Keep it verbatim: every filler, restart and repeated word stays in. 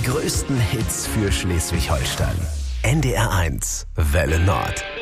Die größten Hits für Schleswig-Holstein. N D R eins Welle Nord.